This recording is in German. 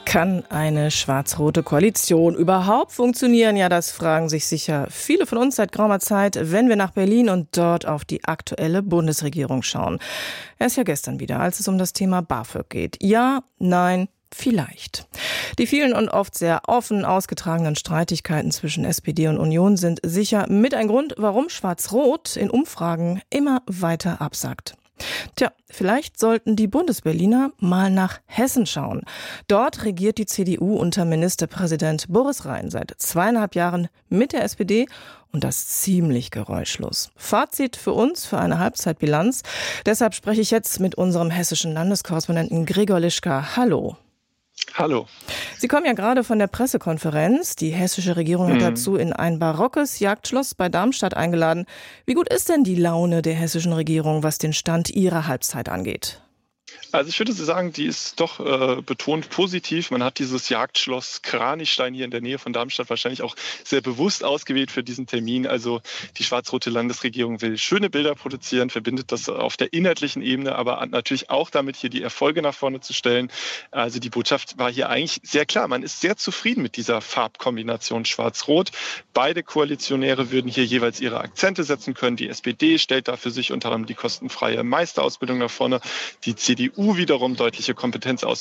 Kann eine schwarz-rote Koalition überhaupt funktionieren? Ja, das fragen sich sicher viele von uns seit geraumer Zeit, wenn wir nach Berlin und dort auf die aktuelle Bundesregierung schauen. Erst ja gestern wieder, als es um das Thema BAföG geht. Ja, nein, vielleicht. Die vielen und oft sehr offen ausgetragenen Streitigkeiten zwischen SPD und Union sind sicher mit ein Grund, warum Schwarz-Rot in Umfragen immer weiter absackt. Tja, vielleicht sollten die Bundesberliner mal nach Hessen schauen. Dort regiert die CDU unter Ministerpräsident Boris Rhein seit 2,5 Jahren mit der SPD und das ziemlich geräuschlos. Fazit für uns, für eine Halbzeitbilanz. Deshalb spreche ich jetzt mit unserem hessischen Landeskorrespondenten Gregor Lischka. Hallo. Hallo. Sie kommen ja gerade von der Pressekonferenz. Die hessische Regierung hat dazu in ein barockes Jagdschloss bei Darmstadt eingeladen. Wie gut ist denn die Laune der hessischen Regierung, was den Stand ihrer Halbzeit angeht? Also ich würde sagen, die ist doch betont positiv. Man hat dieses Jagdschloss Kranichstein hier in der Nähe von Darmstadt wahrscheinlich auch sehr bewusst ausgewählt für diesen Termin. Also die schwarz-rote Landesregierung will schöne Bilder produzieren, verbindet das auf der inhaltlichen Ebene, aber natürlich auch damit, hier die Erfolge nach vorne zu stellen. Also die Botschaft war hier eigentlich sehr klar. Man ist sehr zufrieden mit dieser Farbkombination schwarz-rot. Beide Koalitionäre würden hier jeweils ihre Akzente setzen können. Die SPD stellt da für sich unter anderem die kostenfreie Meisterausbildung nach vorne. Die CDU wiederum deutliche Kompetenz